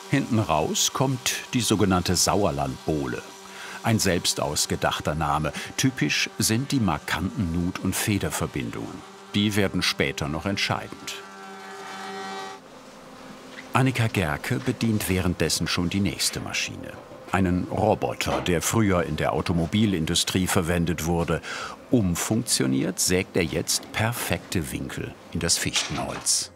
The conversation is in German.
Hinten raus kommt die sogenannte Sauerlandbowle. Ein selbst ausgedachter Name. Typisch sind die markanten Nut- und Federverbindungen. Die werden später noch entscheidend. Annika Gerke bedient währenddessen schon die nächste Maschine. Einen Roboter, der früher in der Automobilindustrie verwendet wurde. Umfunktioniert sägt er jetzt perfekte Winkel in das Fichtenholz.